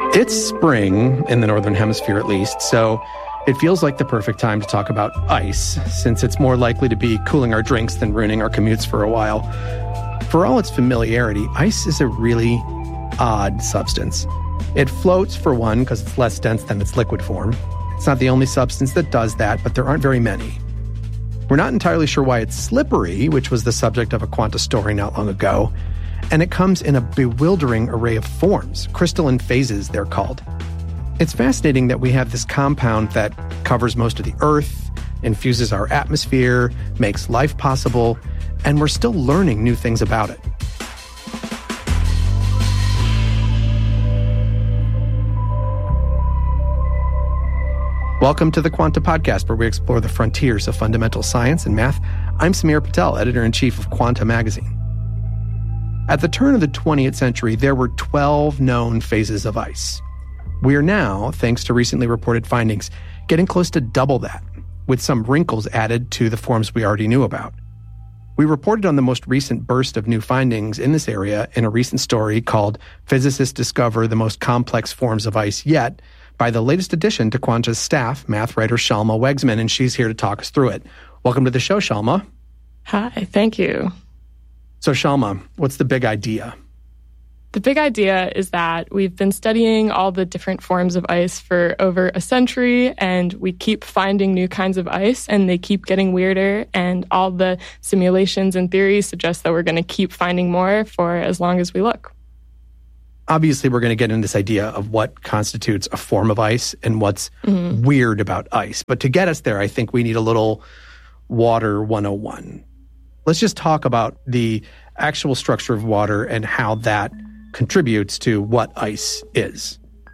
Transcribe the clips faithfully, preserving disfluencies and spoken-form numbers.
It's spring, in the Northern Hemisphere at least, so it feels like the perfect time to talk about ice, since it's more likely to be cooling our drinks than ruining our commutes for a while. For all its familiarity, ice is a really odd substance. It floats, for one, because it's less dense than its liquid form. It's not the only substance that does that, but there aren't very many. We're not entirely sure why it's slippery, which was the subject of a Quanta story not long ago. And it comes in a bewildering array of forms, crystalline phases, they're called. It's fascinating that we have this compound that covers most of the Earth, infuses our atmosphere, makes life possible, and we're still learning new things about it. Welcome to the Quanta Podcast, where we explore the frontiers of fundamental science and math. I'm Samir Patel, editor-in-chief of Quanta magazine. At the turn of the twentieth century, there were twelve known phases of ice. We are now, thanks to recently reported findings, getting close to double that, with some wrinkles added to the forms we already knew about. We reported on the most recent burst of new findings in this area in a recent story called Physicists Discover the Most Complex Forms of Ice Yet, by the latest addition to Quanta's staff, math writer Shalma Wegsman, and she's here to talk us through it. Welcome to the show, Shalma. Hi, thank you. So, Shalma, what's the big idea? The big idea is that we've been studying all the different forms of ice for over a century, and we keep finding new kinds of ice, and they keep getting weirder, and all the simulations and theories suggest that we're going to keep finding more for as long as we look. Obviously, we're going to get into this idea of what constitutes a form of ice and what's mm-hmm. weird about ice. But to get us there, I think we need a little Water one oh one. Let's just talk about the actual structure of water and how that contributes to what ice is.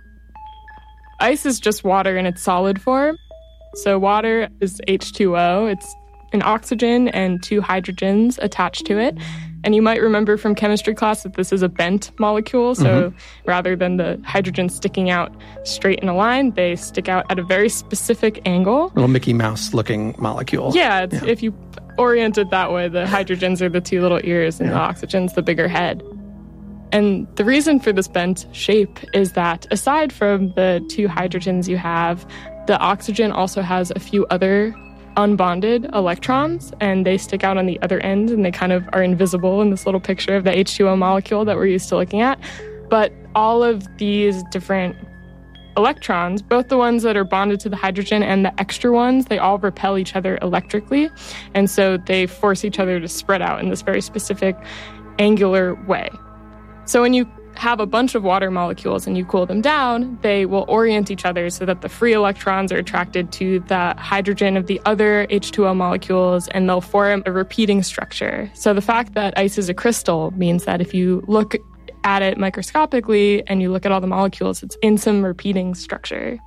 Ice is just water in its solid form. So water is H two O. It's an oxygen and two hydrogens attached to it. And you might remember from chemistry class that this is a bent molecule. So mm-hmm. rather than the hydrogen sticking out straight in a line, they stick out at a very specific angle. A little Mickey Mouse looking molecule. Yeah, it's, yeah. If you orient it that way, the hydrogens are the two little ears and yeah. the oxygen's the bigger head. And the reason for this bent shape is that aside from the two hydrogens you have, the oxygen also has a few other unbonded electrons, and they stick out on the other end, and they kind of are invisible in this little picture of the H two O molecule that we're used to looking at. But all of these different electrons, both the ones that are bonded to the hydrogen and the extra ones, they all repel each other electrically, and so they force each other to spread out in this very specific angular way. So when you have a bunch of water molecules and you cool them down, they will orient each other so that the free electrons are attracted to the hydrogen of the other H two O molecules, and they'll form a repeating structure. So the fact that ice is a crystal means that if you look at it microscopically and you look at all the molecules, it's in some repeating structure.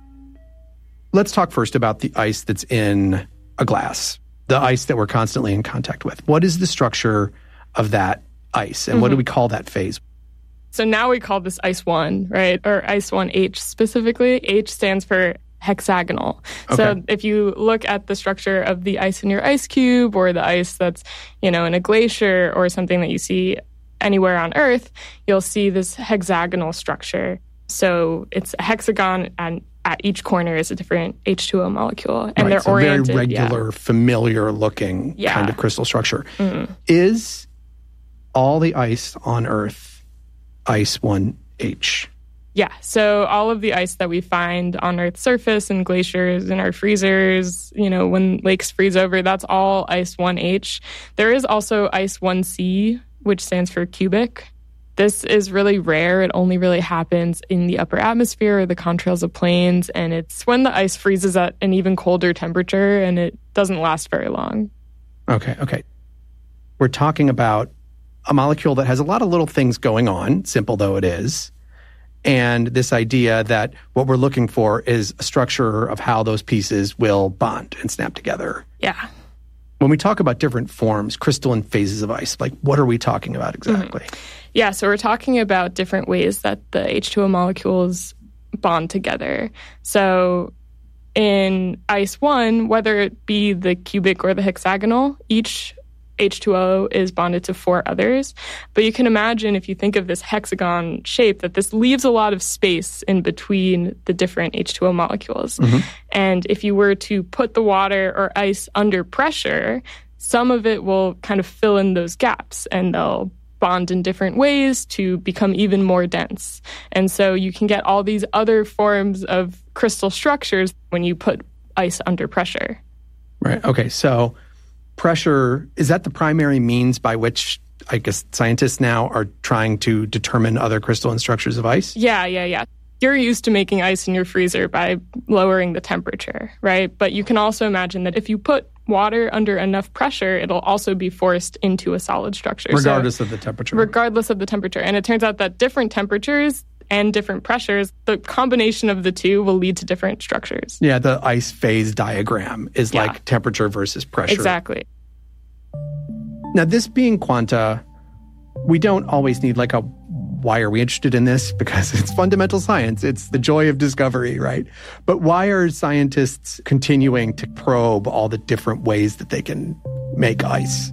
Let's talk first about the ice that's in a glass, the ice that we're constantly in contact with. What is the structure of that ice, and mm-hmm. what do we call that phase? So now we call this ice one, right? Or ice one H specifically. H stands for hexagonal. Okay. So if you look at the structure of the ice in your ice cube, or the ice that's, you know, in a glacier or something that you see anywhere on Earth, you'll see this hexagonal structure. So it's a hexagon, and at each corner is a different H two O molecule. And right, they're so oriented. Very regular, yeah. familiar looking yeah. kind of crystal structure. Mm-hmm. Is all the ice on Earth ice one H? Yeah, so all of the ice that we find on Earth's surface and glaciers and our freezers, you know, when lakes freeze over, that's all ice one H. There is also ice one C, which stands for cubic. This is really rare. It only really happens in the upper atmosphere or the contrails of plains, and it's when the ice freezes at an even colder temperature, and it doesn't last very long. Okay, okay. We're talking about a molecule that has a lot of little things going on, simple though it is, and this idea that what we're looking for is a structure of how those pieces will bond and snap together. Yeah. When we talk about different forms, crystalline phases of ice, like what are we talking about exactly? Mm-hmm. Yeah, so we're talking about different ways that the H two O molecules bond together. So in ice one, whether it be the cubic or the hexagonal, each H two O is bonded to four others. But you can imagine, if you think of this hexagon shape, that this leaves a lot of space in between the different H two O molecules. Mm-hmm. And if you were to put the water or ice under pressure, some of it will kind of fill in those gaps, and they'll bond in different ways to become even more dense. And so you can get all these other forms of crystal structures when you put ice under pressure. Right. Okay. So pressure, is that the primary means by which, I guess, scientists now are trying to determine other crystalline structures of ice? Yeah, yeah, yeah. You're used to making ice in your freezer by lowering the temperature, right? But you can also imagine that if you put water under enough pressure, it'll also be forced into a solid structure. Regardless so, of the temperature. Regardless of the temperature. And it turns out that different temperatures and different pressures, the combination of the two will lead to different structures. Yeah, the ice phase diagram is yeah. like temperature versus pressure. Exactly. Now, this being quanta, we don't always need like a why are we interested in this? Because it's fundamental science. It's the joy of discovery, right? But why are scientists continuing to probe all the different ways that they can make ice?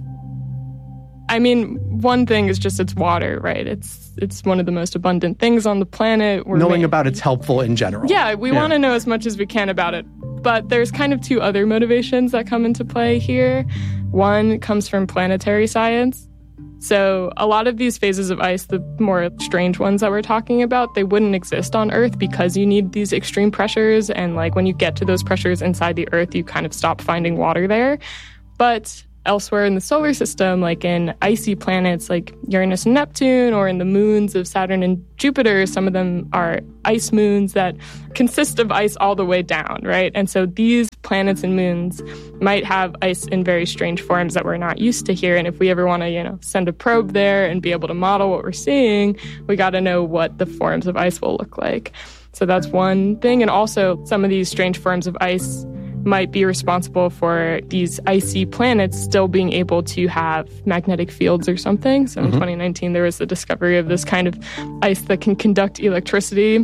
I mean, one thing is just it's water, right? It's it's one of the most abundant things on the planet. We're Knowing ma- about it's helpful in general. Yeah, we yeah. want to know as much as we can about it. But there's kind of two other motivations that come into play here. One comes from planetary science. So a lot of these phases of ice, the more strange ones that we're talking about, they wouldn't exist on Earth because you need these extreme pressures. And like when you get to those pressures inside the Earth, you kind of stop finding water there. But elsewhere in the solar system, like in icy planets like Uranus and Neptune, or in the moons of Saturn and Jupiter, some of them are ice moons that consist of ice all the way down, right? And so these planets and moons might have ice in very strange forms that we're not used to here. And if we ever want to, you know, send a probe there and be able to model what we're seeing, we got to know what the forms of ice will look like. So that's one thing. And also some of these strange forms of ice might be responsible for these icy planets still being able to have magnetic fields or something. So in mm-hmm. twenty nineteen, there was the discovery of this kind of ice that can conduct electricity.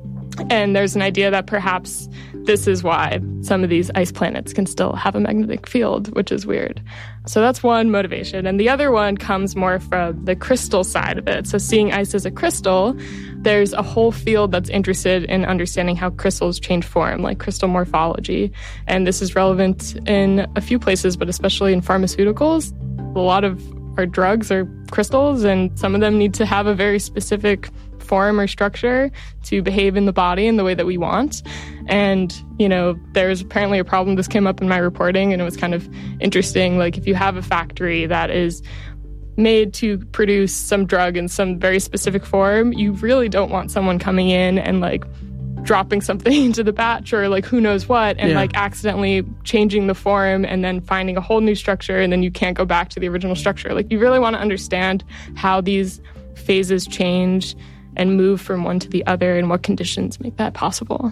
And there's an idea that perhaps this is why some of these ice planets can still have a magnetic field, which is weird. So that's one motivation. And the other one comes more from the crystal side of it. So seeing ice as a crystal, there's a whole field that's interested in understanding how crystals change form, like crystal morphology. And this is relevant in a few places, but especially in pharmaceuticals. A lot of our drugs are crystals, and some of them need to have a very specific form or structure to behave in the body in the way that we want. And, you know, there's apparently a problem. This came up in my reporting, and it was kind of interesting. Like, if you have a factory that is made to produce some drug in some very specific form, you really don't want someone coming in and, like, dropping something into the batch or, like, who knows what, and, yeah. like, accidentally changing the form and then finding a whole new structure, and then you can't go back to the original structure. Like, you really want to understand how these phases change and move from one to the other, and what conditions make that possible.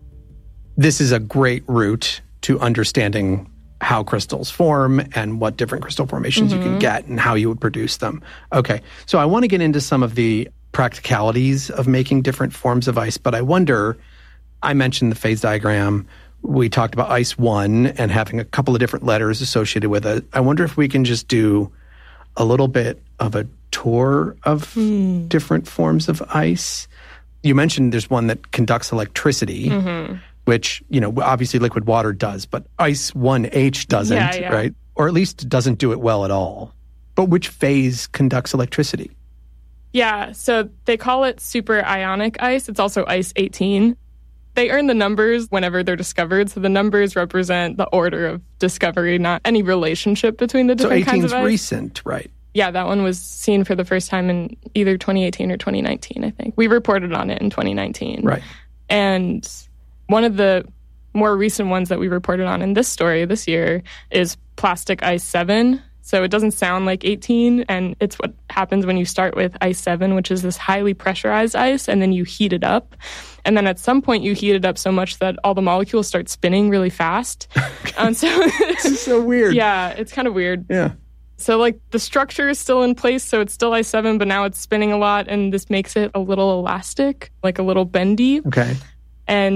This is a great route to understanding how crystals form and what different crystal formations mm-hmm. you can get and how you would produce them. Okay, so I want to get into some of the practicalities of making different forms of ice, but I wonder, I mentioned the phase diagram. We talked about ice one and having a couple of different letters associated with it. I wonder if we can just do a little bit of a tour of mm. different forms of ice. You mentioned there's one that conducts electricity, mm-hmm. which, you know, obviously liquid water does, but ice one H doesn't, yeah, yeah. right? Or at least doesn't do it well at all. But which phase conducts electricity? Yeah, so they call it super ionic ice. It's also ice eighteen. They earn the numbers whenever they're discovered. So the numbers represent the order of discovery, not any relationship between the different kinds of ice. So eighteen's recent, right? Yeah, that one was seen for the first time in either twenty eighteen or twenty nineteen, I think. We reported on it in twenty nineteen. Right. And one of the more recent ones that we reported on in this story this year is plastic ice seven. So it doesn't sound like eighteen, and it's what happens when you start with ice seven, which is this highly pressurized ice, and then you heat it up. And then at some point you heat it up so much that all the molecules start spinning really fast. um, so This is so weird. Yeah, it's kind of weird. Yeah. So, like, the structure is still in place, so it's still ice seven, but now it's spinning a lot, and this makes it a little elastic, like a little bendy. Okay. And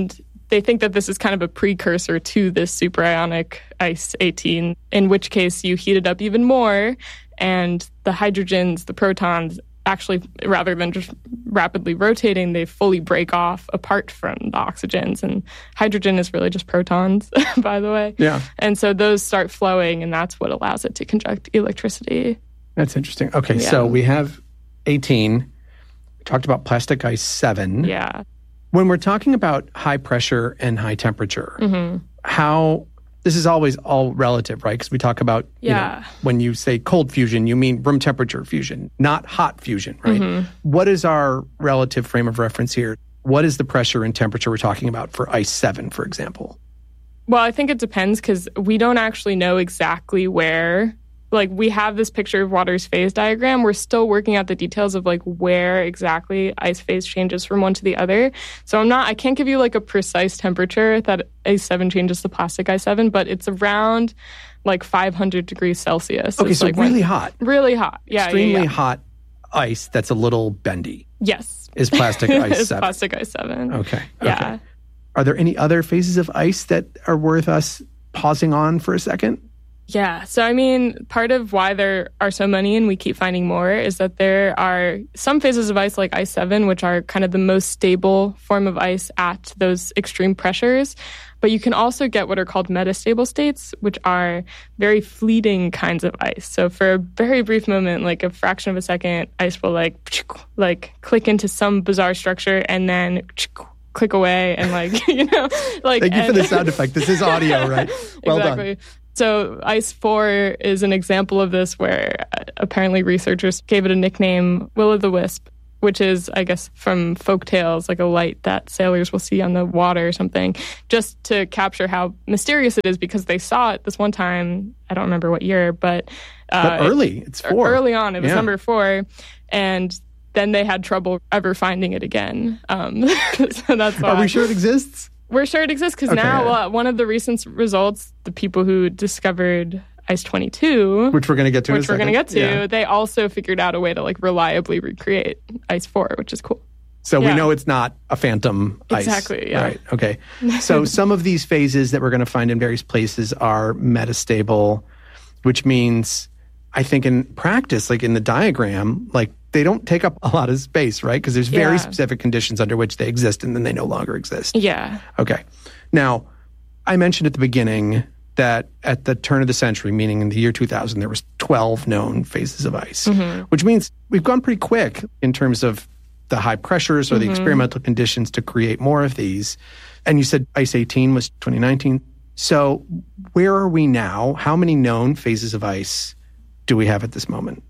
they think that this is kind of a precursor to this superionic ice eighteen, in which case you heat it up even more, and the hydrogens, the protons, actually, rather than just rapidly rotating, they fully break off apart from the oxygens. And hydrogen is really just protons, by the way. Yeah. And so those start flowing, and that's what allows it to conduct electricity. That's interesting. Okay, Yeah. so we have eighteen. We talked about plastic ice seven. Yeah. When we're talking about high pressure and high temperature, Mm-hmm. how, this is always all relative, right? Because we talk about, you Yeah. know, when you say cold fusion, you mean room temperature fusion, not hot fusion, right? Mm-hmm. What is our relative frame of reference here? What is the pressure and temperature we're talking about for ice seven, for example? Well, I think it depends because we don't actually know exactly where. Like, we have this picture of water's phase diagram. We're still working out the details of, like, where exactly ice phase changes from one to the other. So I'm not, I can't give you, like, a precise temperature that ice seven changes to plastic ice seven, but it's around, like, five hundred degrees Celsius. Okay, It's, so like, really when- hot. Really hot. Yeah, Extremely yeah, yeah. hot ice that's a little bendy Yes. is plastic ice It's seven. plastic ice seven. Okay. Yeah. Okay. Are there any other phases of ice that are worth us pausing on for a second? Yeah. So, I mean, part of why there are so many and we keep finding more is that there are some phases of ice like ice seven, which are kind of the most stable form of ice at those extreme pressures. But you can also get what are called metastable states, which are very fleeting kinds of ice. So for a very brief moment, like a fraction of a second, ice will like, like click into some bizarre structure and then click away and like, you know, like. Thank you for and, the sound effect. This is audio, right? Well exactly. done. So ice four is an example of this where uh, apparently researchers gave it a nickname, Will-o'-the-Wisp, which is, I guess, from folk tales, like a light that sailors will see on the water or something, just to capture how mysterious it is because they saw it this one time. I don't remember what year, but... Uh, but early. It's four. Early on. It was Yeah. number four. And then they had trouble ever finding it again. Um, so that's why. Are we sure it exists? We're sure it exists because Okay, now yeah. uh, one of the recent results, the people who discovered ice twenty-two, Which we're going to get to in a which we're second. going to get to, Yeah. they also figured out a way to like reliably recreate ice four, which is cool. So we Yeah. know it's not a phantom ice. Exactly, yeah. Right, okay. So some of these phases that we're going to find in various places are metastable, which means, I think in practice, like in the diagram, like they don't take up a lot of space, right? Because there's very Yeah. specific conditions under which they exist and then they no longer exist. Yeah. Okay. Now, I mentioned at the beginning that at the turn of the century, meaning in the year two thousand, there was twelve known phases of ice, Mm-hmm. which means we've gone pretty quick in terms of the high pressures or Mm-hmm. the experimental conditions to create more of these. And you said ice eighteen was twenty nineteen. So where are we now? How many known phases of ice do we have at this moment?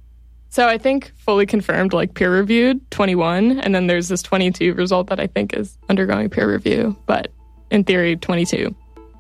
So I think fully confirmed, like peer reviewed, twenty-one. And then there's this twenty-two result that I think is undergoing peer review. But in theory, twenty-two.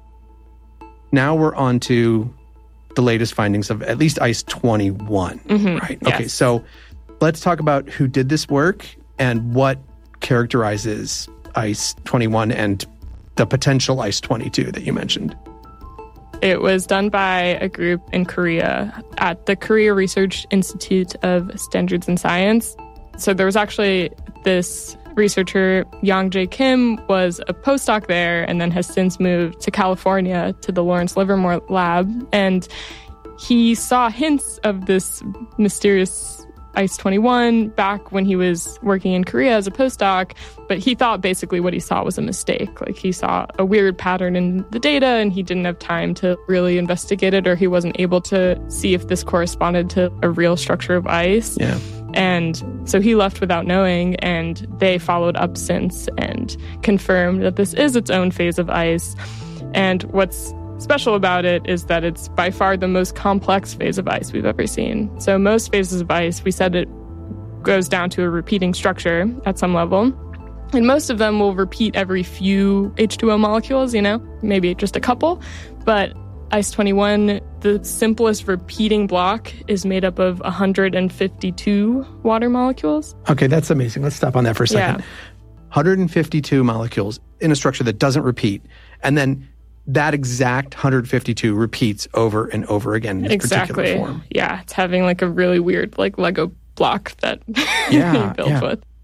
Now we're on to the latest findings of at least ice twenty-one, Mm-hmm. right? Yes. Okay, so let's talk about who did this work and what characterizes ice twenty-one and the potential ice twenty-two that you mentioned. It was done by a group in Korea at the Korea Research Institute of Standards and Science. So there was actually this researcher, Yang Jae Kim, was a postdoc there and then has since moved to California to the Lawrence Livermore lab. And he saw hints of this mysterious ice twenty-one back when he was working in Korea as a postdoc, but he thought basically what he saw was a mistake. Like he saw a weird pattern in the data and he didn't have time to really investigate it, or he wasn't able to see if this corresponded to a real structure of ice. Yeah. And so he left without knowing, and they followed up since and confirmed that this is its own phase of ice. And what's special about it is that it's by far the most complex phase of ice we've ever seen. So most phases of ice, we said it goes down to a repeating structure at some level. And most of them will repeat every few H two O molecules, you know, maybe just a couple. But ice twenty-one, the simplest repeating block, is made up of one hundred fifty-two water molecules. Okay, that's amazing. Let's stop on that for a second. Yeah. one hundred fifty-two molecules in a structure that doesn't repeat. And then that exact one hundred fifty-two repeats over and over again in its Exactly. particular form. Yeah, it's having like a really weird like Lego block that Yeah, you built yeah. with.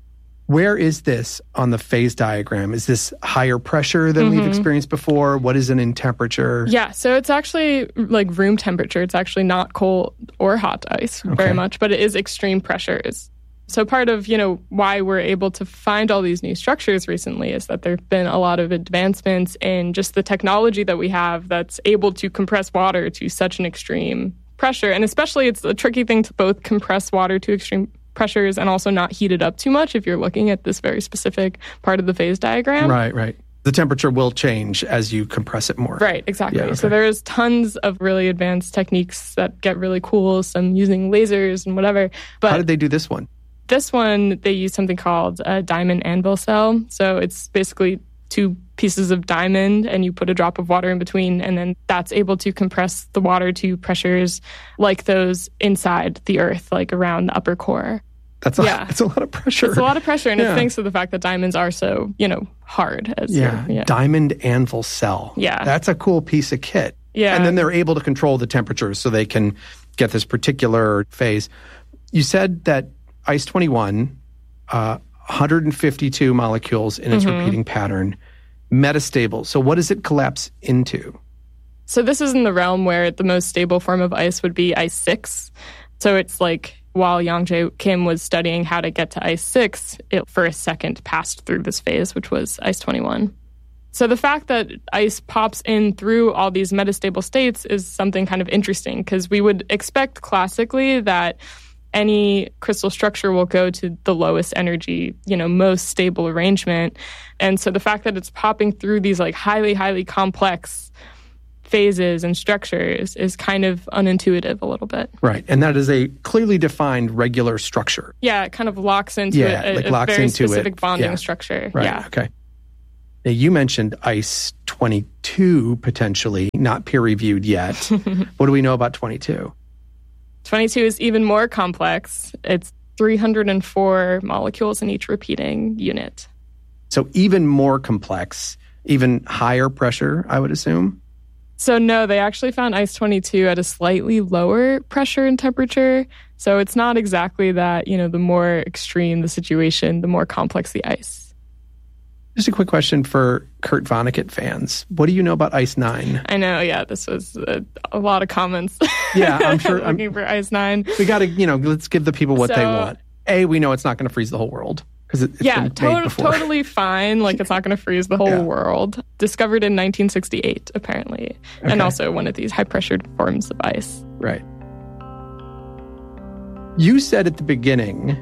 Where is this on the phase diagram? Is this higher pressure than mm-hmm. we've experienced before? What is it in temperature? Yeah, so it's actually like room temperature. It's actually not cold or hot ice okay. very much, but it is extreme pressures. So part of, you know, why we're able to find all these new structures recently is that there have been a lot of advancements in just the technology that we have that's able to compress water to such an extreme pressure. And especially it's a tricky thing to both compress water to extreme pressures and also not heat it up too much if you're looking at this very specific part of the phase diagram. Right, right. The temperature will change as you compress it more. Right, exactly. Yeah, okay. So there's tons of really advanced techniques that get really cool, some using lasers and whatever. But how did they do this one? This one, they use something called a diamond anvil cell. So it's basically two pieces of diamond and you put a drop of water in between, and then that's able to compress the water to pressures like those inside the earth, like around the upper core. That's a, yeah. that's a lot of pressure. It's a lot of pressure, and yeah. it's thanks to the fact that diamonds are so, you know, hard. As yeah. yeah, diamond anvil cell. Yeah. That's a cool piece of kit. Yeah. And then they're able to control the temperatures so they can get this particular phase. You said that ice twenty-one, uh, one hundred fifty-two molecules in its mm-hmm. repeating pattern, metastable. So what does it collapse into? So this is in the realm where the most stable form of ice would be ice six. So it's like while Youngjae Kim was studying how to get to ice six, it for a second passed through this phase, which was ice twenty-one. So the fact that ice pops in through all these metastable states is something kind of interesting because we would expect classically that any crystal structure will go to the lowest energy, you know, most stable arrangement. And so the fact that it's popping through these like highly, highly complex phases and structures is kind of unintuitive a little bit. Right. And that is a clearly defined regular structure. Yeah, it kind of locks into yeah, a, like a very into specific it. bonding yeah. structure. Right. Yeah. Okay. Now, you mentioned ice twenty-two potentially, not peer-reviewed yet. What do we know about twenty-two? twenty-two is even more complex. It's three hundred four molecules in each repeating unit. So even more complex, even higher pressure, I would assume? So no, they actually found ice twenty-two at a slightly lower pressure and temperature. So it's not exactly that, you know, the more extreme the situation, the more complex the ice. Just a quick question for Kurt Vonnegut fans. What do you know about ice nine? I know, yeah, this was a, a lot of comments. Yeah, I'm sure. Looking I'm, for ice nine. We got to, you know, let's give the people what so, they want. A, we know it's not going to freeze the whole world. Because it, it's yeah, been to- made before. totally fine. Like, it's not going to freeze the whole yeah. world. Discovered in nineteen sixty-eight, apparently. Okay. And also one of these high-pressured forms of ice. Right. You said at the beginning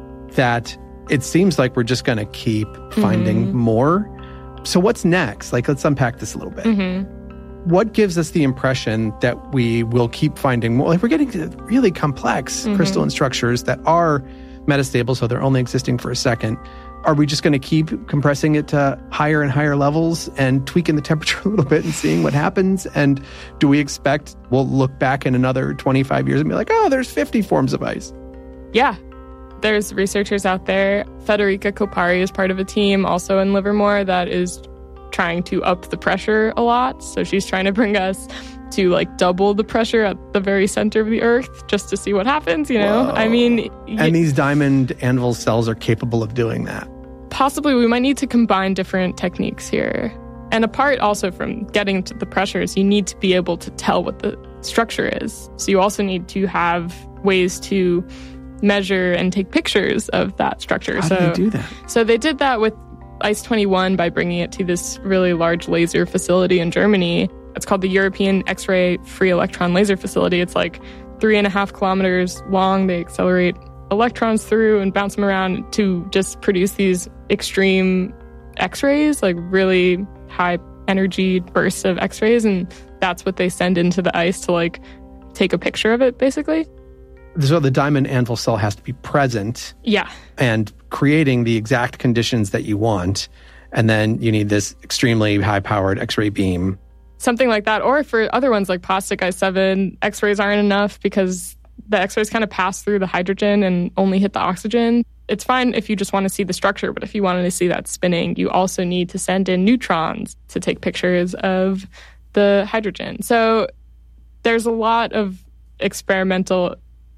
that it seems like we're just going to keep finding mm-hmm. more. So what's next? Like, let's unpack this a little bit. Mm-hmm. What gives us the impression that we will keep finding more? Like, we're getting to really complex mm-hmm. crystalline structures that are metastable, so they're only existing for a second. Are we just going to keep compressing it to higher and higher levels and tweaking the temperature a little bit and seeing what happens? And do we expect we'll look back in another twenty-five years and be like, oh, there's fifty forms of ice? Yeah. There's researchers out there. Federica Copari is part of a team also in Livermore that is trying to up the pressure a lot. So she's trying to bring us to like double the pressure at the very center of the Earth just to see what happens, you know? Whoa. I mean... And y- these diamond anvil cells are capable of doing that. Possibly we might need to combine different techniques here. And apart also from getting to the pressures, you need to be able to tell what the structure is. So you also need to have ways to measure and take pictures of that structure. How so, do they do that? So they did that with ice twenty-one by bringing it to this really large laser facility in Germany. It's called the European X-ray Free Electron Laser Facility. It's like three and a half kilometers long. They accelerate electrons through and bounce them around to just produce these extreme X-rays, like really high energy bursts of X-rays. And that's what they send into the ice to like take a picture of it, basically. So the diamond anvil cell has to be present. Yeah. And creating the exact conditions that you want. And then you need this extremely high-powered X-ray beam. Something like that. Or for other ones like plastic I seven, X-rays aren't enough because the X-rays kind of pass through the hydrogen and only hit the oxygen. It's fine if you just want to see the structure, but if you wanted to see that spinning, you also need to send in neutrons to take pictures of the hydrogen. So there's a lot of experimental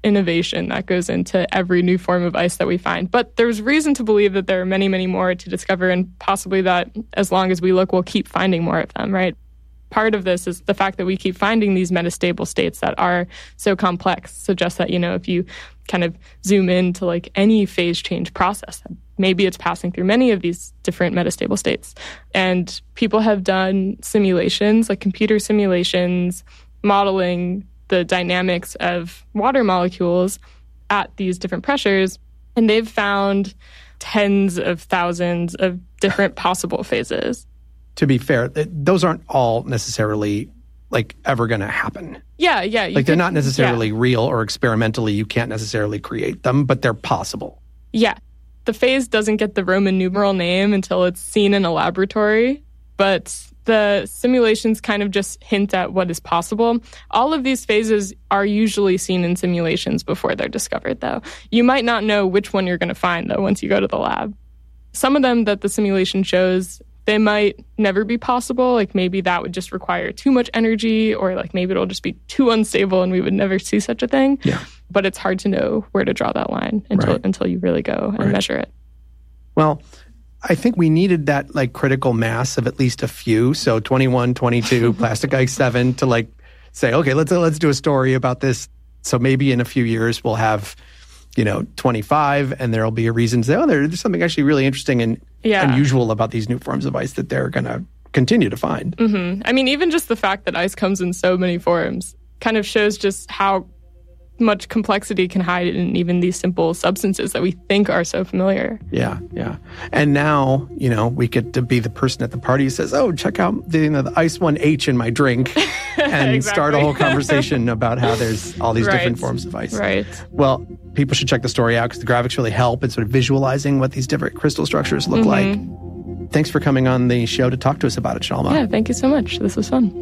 innovation that goes into every new form of ice that we find. But there's reason to believe that there are many, many more to discover, and possibly that as long as we look, we'll keep finding more of them, right? Part of this is the fact that we keep finding these metastable states that are so complex suggests that, you know, if you kind of zoom into like any phase change process, maybe it's passing through many of these different metastable states. And people have done simulations, like computer simulations, modeling the dynamics of water molecules at these different pressures, and they've found tens of thousands of different possible phases. To be fair, those aren't all necessarily like ever going to happen. Yeah, yeah. Like they're could, not necessarily yeah. real or experimentally. You can't necessarily create them, but they're possible. Yeah. The phase doesn't get the Roman numeral name until it's seen in a laboratory, but the simulations kind of just hint at what is possible. All of these phases are usually seen in simulations before they're discovered, though. You might not know which one you're going to find, though, once you go to the lab. Some of them that the simulation shows, they might never be possible. Like maybe that would just require too much energy, or like maybe it'll just be too unstable and we would never see such a thing. Yeah. But it's hard to know where to draw that line until right. until you really go and right. measure it. Well, I think we needed that like critical mass of at least a few. So twenty-one, twenty-two, Plastic Ice seven to like say, okay, let's let's do a story about this. So maybe in a few years we'll have, you know, twenty-five, and there'll be a reason to say, oh, there's something actually really interesting and yeah. unusual about these new forms of ice that they're going to continue to find. Mm-hmm. I mean, even just the fact that ice comes in so many forms kind of shows just how much complexity can hide in even these simple substances that we think are so familiar. Yeah, yeah. And now, you know, we get to be the person at the party who says, oh, check out the, you know, the Ice one H in my drink, and exactly. start a whole conversation about how there's all these right. different forms of ice. Right. Well, people should check the story out because the graphics really help in sort of visualizing what these different crystal structures look mm-hmm. like. Thanks for coming on the show to talk to us about it, Shalma. Yeah, thank you so much. This was fun.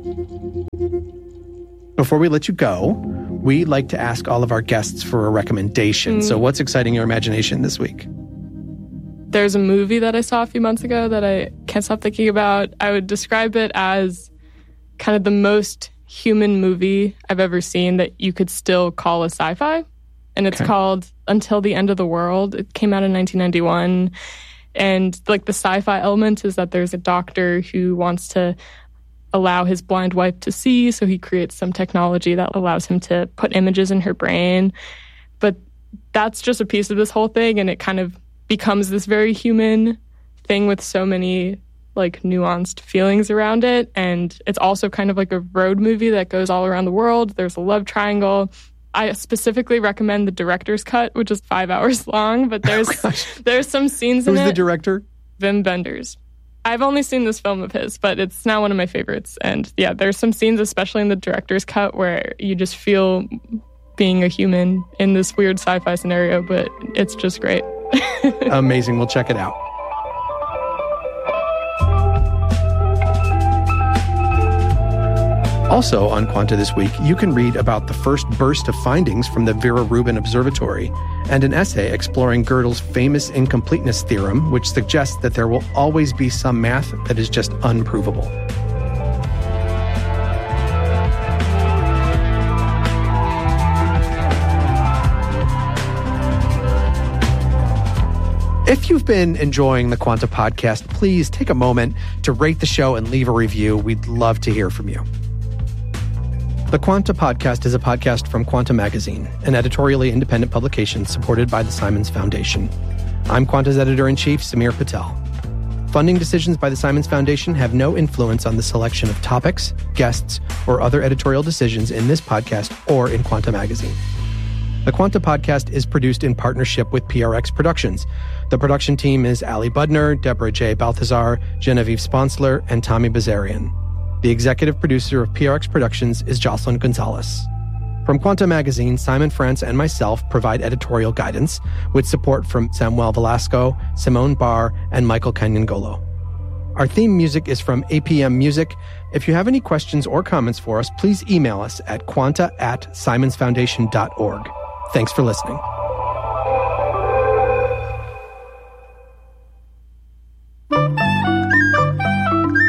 Before we let you go, we like to ask all of our guests for a recommendation. Mm. So what's exciting your imagination this week? There's a movie that I saw a few months ago that I can't stop thinking about. I would describe it as kind of the most human movie I've ever seen that you could still call a sci-fi. And it's okay. called Until the End of the World. It came out in nineteen ninety-one. And like the sci-fi element is that there's a doctor who wants to allow his blind wife to see, so he creates some technology that allows him to put images in her brain. But that's just a piece of this whole thing, and it kind of becomes this very human thing with so many like nuanced feelings around it. And it's also kind of like a road movie that goes all around the world. There's a love triangle. I specifically recommend the director's cut, which is five hours long, but there's oh, there's some scenes in it. Who's the director? Wim Wenders. I've only seen this film of his, but it's now one of my favorites. And yeah, there's some scenes, especially in the director's cut, where you just feel being a human in this weird sci-fi scenario, but it's just great. Amazing. We'll check it out. Also on Quanta this week, you can read about the first burst of findings from the Vera Rubin Observatory and an essay exploring Gödel's famous incompleteness theorem, which suggests that there will always be some math that is just unprovable. If you've been enjoying the Quanta podcast, please take a moment to rate the show and leave a review. We'd love to hear from you. The Quanta Podcast is a podcast from Quanta Magazine, an editorially independent publication supported by the Simons Foundation. I'm Quanta's editor-in-chief, Samir Patel. Funding decisions by the Simons Foundation have no influence on the selection of topics, guests, or other editorial decisions in this podcast or in Quanta Magazine. The Quanta Podcast is produced in partnership with P R X Productions. The production team is Ali Budner, Deborah J. Balthazar, Genevieve Sponsler, and Tommy Bazarian. The executive producer of P R X Productions is Jocelyn Gonzalez. From Quanta Magazine, Simon France and myself provide editorial guidance with support from Samuel Velasco, Simone Barr, and Michael Kanyangolo. Our theme music is from A P M Music. If you have any questions or comments for us, please email us at quanta at simonsfoundation dot org. Thanks for listening.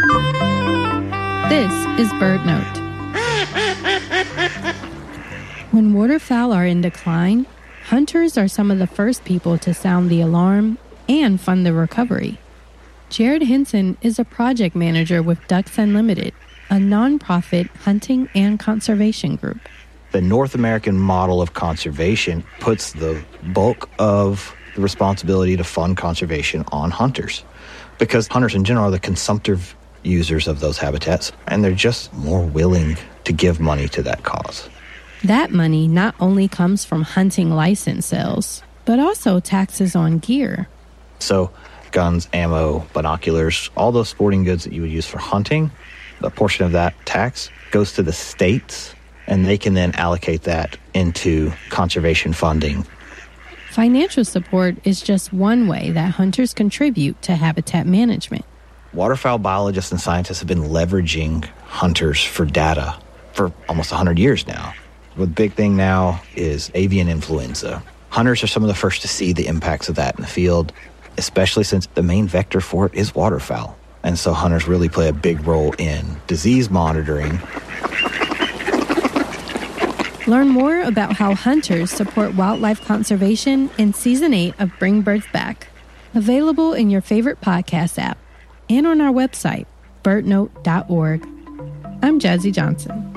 This is BirdNote. When waterfowl are in decline, hunters are some of the first people to sound the alarm and fund the recovery. Jared Henson is a project manager with Ducks Unlimited, a nonprofit hunting and conservation group. The North American model of conservation puts the bulk of the responsibility to fund conservation on hunters, because hunters in general are the consumptive users of those habitats, and they're just more willing to give money to that cause. That money not only comes from hunting license sales, but also taxes on gear. So guns, ammo, binoculars, all those sporting goods that you would use for hunting, a portion of that tax goes to the states, and they can then allocate that into conservation funding. Financial support is just one way that hunters contribute to habitat management. Waterfowl biologists and scientists have been leveraging hunters for data for almost one hundred years now. The big thing now is avian influenza. Hunters are some of the first to see the impacts of that in the field, especially since the main vector for it is waterfowl. And so hunters really play a big role in disease monitoring. Learn more about how hunters support wildlife conservation in Season eight of Bring Birds Back, available in your favorite podcast app and on our website, bird note dot org. I'm Jazzy Johnson.